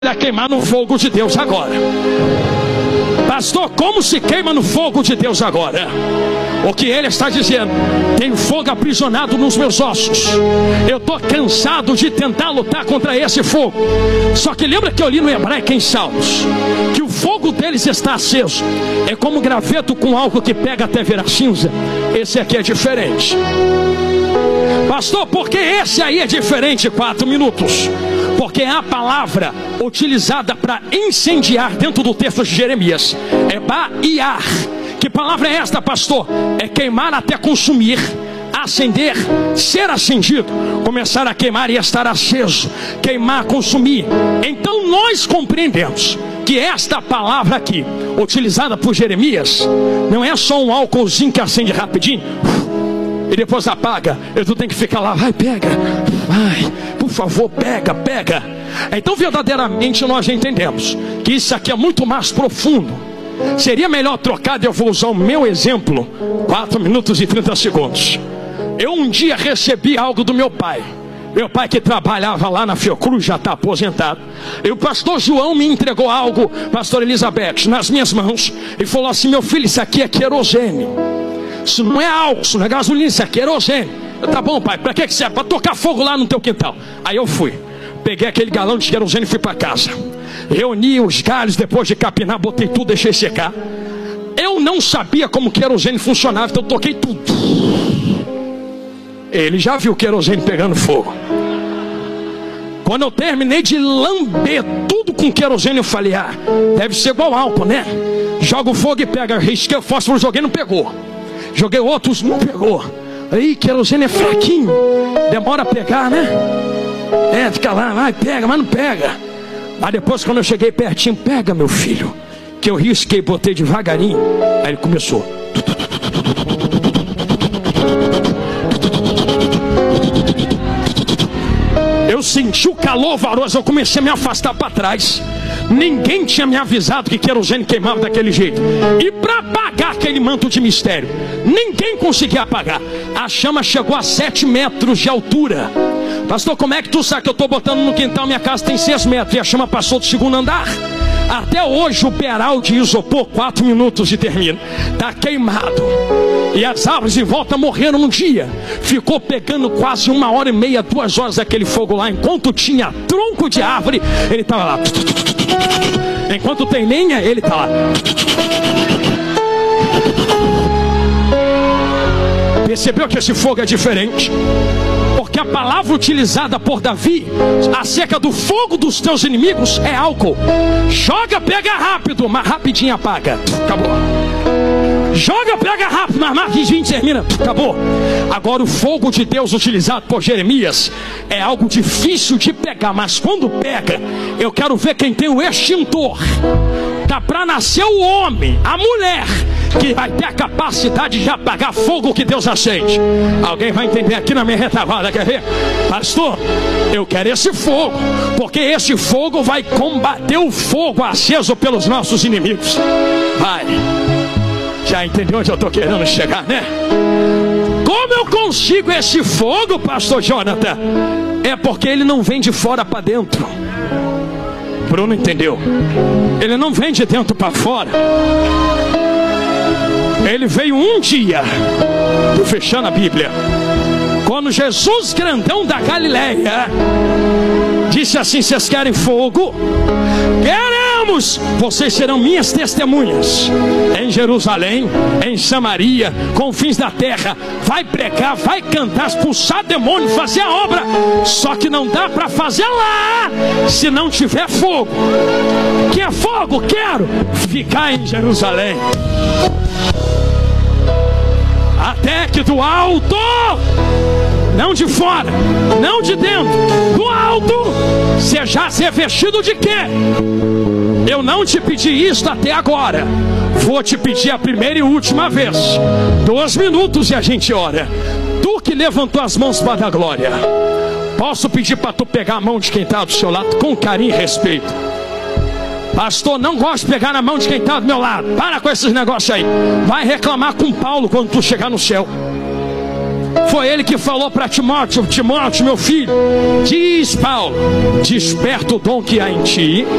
a queimar no fogo de Deus agora. Pastor, como se queima no fogo de Deus agora? O que ele está dizendo: tem fogo aprisionado nos meus ossos. Eu estou cansado de tentar lutar contra esse fogo. Só que lembra que eu li no hebraico em Salmos que o fogo deles está aceso. É como graveto com algo que pega até virar cinza. Esse aqui é diferente. Pastor, por que esse aí é diferente? 4 minutos. Porque a palavra utilizada para incendiar dentro do texto de Jeremias é baiar. Que palavra é esta, pastor? É queimar até consumir, acender, ser acendido, começar a queimar e estar aceso, queimar, consumir. Então nós compreendemos que esta palavra aqui, utilizada por Jeremias, não é só um álcoolzinho que acende rapidinho e depois apaga. Tu tem que ficar lá, vai, pega, vai, por favor, pega, pega. Então verdadeiramente nós entendemos que isso aqui é muito mais profundo. Seria melhor trocar, eu vou usar o meu exemplo. 4 minutos e 30 segundos. Eu um dia recebi algo do meu pai. Meu pai que trabalhava lá na Fiocruz, já está aposentado. E o pastor João me entregou algo, pastor Elizabeth, nas minhas mãos. E falou assim: meu filho, isso aqui é querosene. Isso não é álcool, isso não é gasolina, isso é querosene. Tá bom, pai, para que serve? Para tocar fogo lá no teu quintal. Aí eu fui, peguei aquele galão de querosene e fui para casa. Reuni os galhos, depois de capinar, botei tudo, deixei secar. Eu não sabia como o querosene funcionava, então eu toquei tudo. Ele já viu o querosene pegando fogo. Quando eu terminei de lamber tudo com querosene, eu falei: ah, deve ser igual álcool, né? Joga o fogo e pega. Risquei o fósforo, joguei, não pegou. Joguei outros, não pegou. Aí, querosene é fraquinho, demora a pegar, né? Fica lá, vai, pega, mas não pega. Mas depois, quando eu cheguei pertinho: pega, meu filho. Que eu risquei, botei devagarinho. Aí ele começou. Eu senti o calor varoso, eu comecei a me afastar para trás. Ninguém tinha me avisado que querosene queimava daquele jeito. E para apagar aquele manto de mistério, ninguém conseguia apagar. A chama chegou a 7 metros de altura. Pastor, como é que tu sabe que eu estou botando no quintal? Minha casa tem 6 metros e a chama passou do 2º andar. Até hoje o peral de isopor, 4 minutos e termina. Está queimado. E as árvores em volta morreram um dia. Ficou pegando quase 1h30, 2 horas aquele fogo lá. Enquanto tinha tronco de árvore, ele estava lá. Enquanto tem lenha, ele está lá. Percebeu que esse fogo é diferente? Porque a palavra utilizada por Davi acerca do fogo dos teus inimigos é álcool. Joga, pega rápido, mas rapidinho apaga. Acabou. Joga, pega rápido, mas rapidinho termina. Acabou. Agora o fogo de Deus utilizado por Jeremias é algo difícil de pegar, mas quando pega, eu quero ver quem tem o extintor. Tá para nascer o homem, a mulher, que vai ter a capacidade de apagar fogo que Deus acende. Alguém vai entender aqui na minha retaguarda, quer ver? Pastor, eu quero esse fogo, porque esse fogo vai combater o fogo aceso pelos nossos inimigos. Vai. Já entendeu onde eu estou querendo chegar, né? Como eu consigo esse fogo, pastor Jonathan? É porque ele não vem de fora para dentro. Bruno entendeu. Ele não vem de dentro para fora. Ele veio um dia. Estou fechando a Bíblia. Quando Jesus, grandão da Galileia, disse assim: vocês querem fogo? Queremos! Vocês serão minhas testemunhas em Jerusalém, em Samaria, confins da terra. Vai pregar, vai cantar, expulsar demônio, fazer a obra. Só que não dá para fazer lá se não tiver fogo. Quer fogo? Quero ficar em Jerusalém. Até que do alto, não de fora, não de dentro, do alto, seja revestido de quê? Eu não te pedi isto até agora. Vou te pedir a primeira e última vez. 2 minutos e a gente ora. Tu que levantou as mãos para dar glória, posso pedir para tu pegar a mão de quem está do seu lado com carinho e respeito? Pastor, não gosto de pegar na mão de quem está do meu lado. Para com esses negócios aí. Vai reclamar com Paulo quando tu chegar no céu. Foi ele que falou para Timóteo: Timóteo, meu filho, diz Paulo, desperta o dom que há em ti